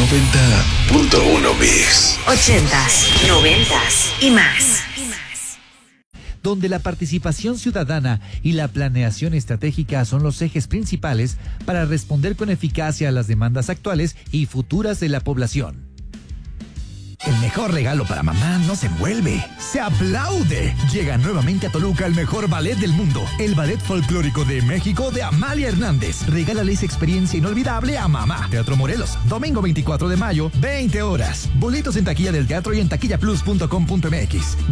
90.1 Mix. 80s, 90s y más. Donde la participación ciudadana y la planeación estratégica son los ejes principales para responder con eficacia a las demandas actuales y futuras de la población. El mejor regalo para mamá no se envuelve, se aplaude. Llega nuevamente a Toluca el mejor ballet del mundo, el Ballet Folclórico de México de Amalia Hernández. Regálale esa experiencia inolvidable a mamá. Teatro Morelos, domingo 24 de mayo, 20 horas. Boletos en taquilla del teatro y en taquillaplus.com.mx.